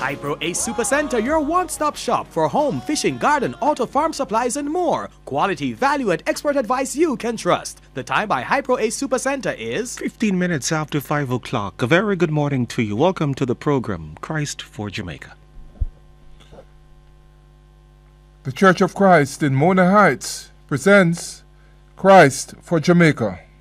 Hypro Ace Supercenter, your one-stop shop for home, fishing, garden, auto, farm supplies, and more. Quality, value, and expert advice you can trust. The time by Hypro Ace Supercenter is 15 minutes after 5 o'clock. A very good morning to you. Welcome to the program, Christ for Jamaica. The Church of Christ in Mona Heights presents Christ for Jamaica.